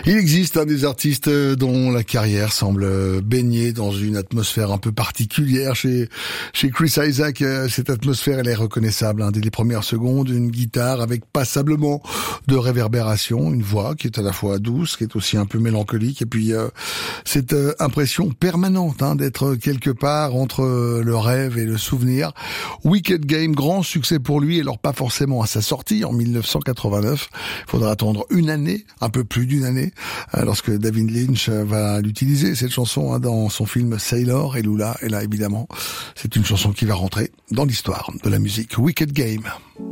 Il existe des artistes dont la carrière semble baigner dans une atmosphère un peu particulière. Chez Chris Isaak, cette atmosphère, elle est reconnaissable dès les premières secondes. Une guitare avec passablement de réverbération, une voix qui est à la fois douce, qui est aussi un peu mélancolique, et puis cette impression permanente d'être quelque part entre le rêve et le souvenir. Wicked Game, grand succès pour lui, alors pas forcément à sa sortie en 1989. Il faudra attendre une année, un peu plus d'une année, lorsque David Lynch va l'utiliser, cette chanson, dans son film Sailor, et Lula est là évidemment. C'est une chanson qui va rentrer dans l'histoire de la musique. Wicked Game.